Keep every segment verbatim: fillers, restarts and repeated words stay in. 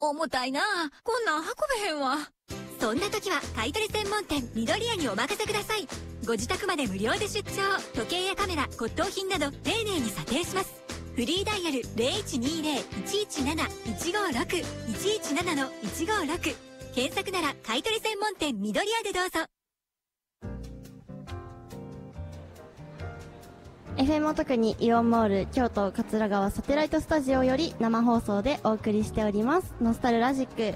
重たいな。こんなん運べへんわ。そんな時は買取専門店緑屋にお任せください。ご自宅まで無料で出張。時計やカメラ、骨董品など丁寧に査定します。フリーダイヤル ゼロいちにゼロ いちいちなな いちごろく いちいちなな のいちごろく。検索なら買取専門店緑屋でどうぞ。 エフエム お得にイオンモール京都桂川サテライトスタジオより生放送でお送りしておりますノスタルラジック。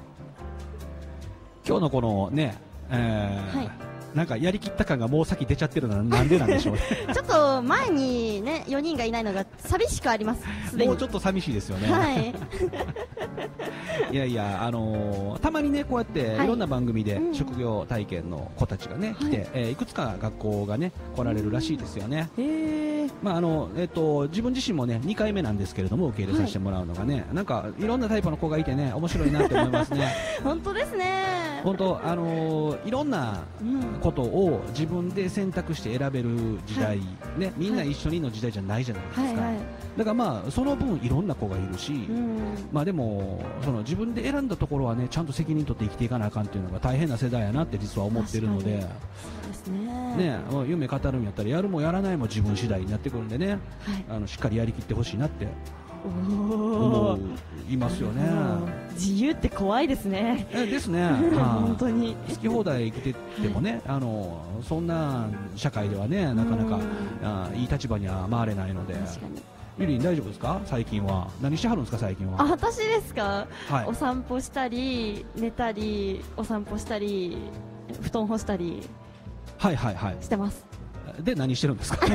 今日のこのね、えーはい、 なんかやりきった感がもう先出ちゃってるのはなんでなんでしょうね。 ちょっと前にねよにんがいないのが寂しくあります。すでにもうちょっと寂しいですよね。 はい。 いやいや、あのー、たまにねこうやっていろんな番組でうん職業体験の子たちがね、 はい来て、えーいくつか学校がね来られるらしいですよね。 へー。 まああのえっと自分自身もねにかいめなんですけれども受け入れさせてもらうのがね、なんかいろんなタイプの子がいてね面白いなって思いますね。 本当ですね。 本当あのーいろんなうんことを自分で選択して選べる時代、 はね、みんな一緒にの時代じゃないじゃないですか、 はいはい。 だからまあその分いろんな子がいるし、 うんまあでもその自分で選んだところはねちゃんと責任取って生きていかなあかんっていうのが大変な世代やなって実は思ってるので、 そうですね。 ね、もう夢語るんやったらやるもやらないも自分次第になってくるんでね、 はい。 あのしっかりやりきってほしいなってお思ーいますよね。 自由って怖いですね。 えですね、 本は当に。 い、好き放題生きてってもね、あのそんな社会ではねなかなかうんあいい立場には回れないので。 確かに。 ゆりん大丈夫ですか？最近は何してはるんですか？最近あ、 は。 私ですか。 はいお散歩したり寝たりお散歩したり布団干したりはいはいはい。 してます。 で何してるんですか？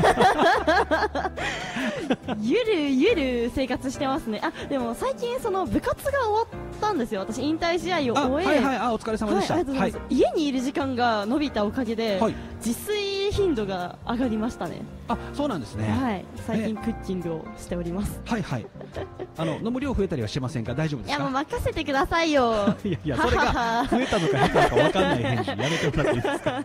ゆるゆる生活してますね。あ、でも最近その部活が終わったんですよ。私引退試合をあ、 終え、 はいはい、あ、お疲れ様でした。 はい、ありがとうございます。家にいる時間が伸びたおかげで、 はい。 自炊頻度が上がりましたね。 あ、そうなんですね。 はい、最近クッキングをしております。 はいはい。あの飲む量増えたりはしてませんか？大丈夫ですいやもうか？ 任せてくださいよ。 いやいや、それが増えたのか減ったのか分かんない返事やめてもらっていいですか？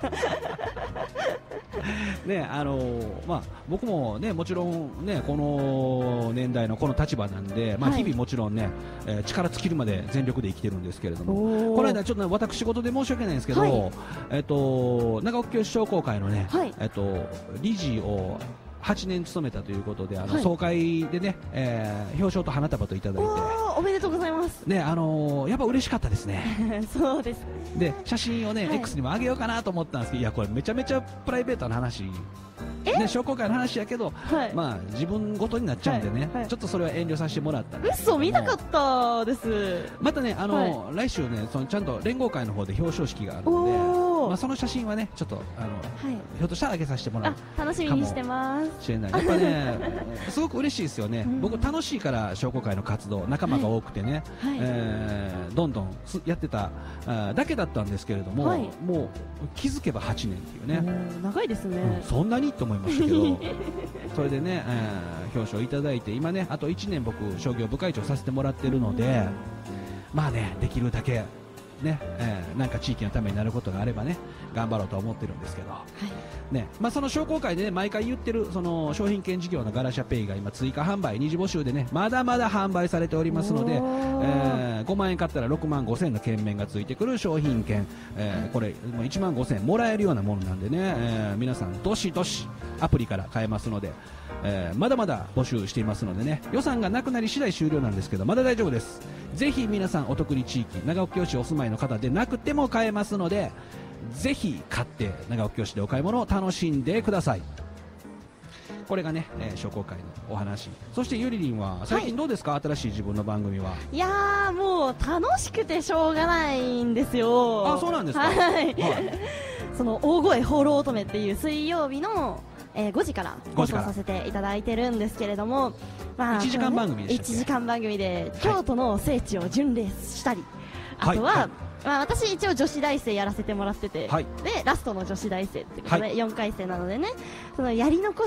ね、あのーまあ、僕もねもちろんねこの年代のこの立場なんで、まあ、 はい日々もちろんね、えー力尽きるまで全力で生きてるんですけれども、 おーこの間ちょっとね私事で申し訳ないんですけど、 はいえっと長岡京市商工会のね、 はいえっと理事をはちねん務めたということで、あの、 はい総会でね、えー表彰と花束といただいて。 おー、おめでとうございます。 ね、あのーやっぱ嬉しかったですね。 そうです。 で写真をね、 はい X にも上げようかなと思ったんですけど、いやこれめちゃめちゃプライベートな話、 えね、商工会の話やけど、 はい。 まあ自分ごとになっちゃうんでね、 はいはいちょっとそれは遠慮させてもらったんですけども嘘見たかったです。 またね、あのー来週ね、そのちゃんと連合会の方で表彰式があるので、 おー、 まあ、その写真はね、ちょっとあのはい。 ひょっとしたら上げさせてもらうあ、楽しみにしてます。 かもしれない。やっぱね、すごく嬉しいですよねう。ん僕楽しいから商工会の活動、仲間が多くてね、 はい。 えーどんどんすやってたあーだけだったんですけれども、 はいもう気づけばはちねんっていうね、 おー長いですね。 うんそんなにと思いましたけどそれでね、えー表彰いただいて今ねあといちねん僕商業部会長させてもらってるので、まあねできるだけね、えーなんか地域のためになることがあればね頑張ろうと思ってるんですけど、 はい。 ねまあ、その商工会で、ね、毎回言ってるその商品券事業のガラシャペイが今追加販売二次募集でねまだまだ販売されておりますので、 おーえーごまん円買ったらろくまんごせんの券面がついてくる商品券、えーこれもういちまんごせんもらえるようなものなんでね、えー皆さんどしどしアプリから買えますので、えーまだまだ募集していますのでね予算がなくなり次第終了なんですけどまだ大丈夫です。ぜひ皆さんお得に地域長岡京市お住まいの方でなくても買えますのでぜひ買って長岡京市でお買い物を楽しんでください。これがね、えー商工会のお話。そしてゆりりんは最近どうですか、新しい自分の番組は。 いやーもう楽しくてしょうがないんですよ。 あ、そうなんですか。 はい。 はいその大声放浪乙女っていう水曜日の、えーごじから放ごじから送させていただいてるんですけれども、まいちじかん番組でしたっけいちじかん番組で京都の聖地を巡礼したり、 はいあとは、 はいまあ、私一応女子大生やらせてもらってて、 はいでラストの女子大生ってことで、 はよんかい生なのでねそのやり残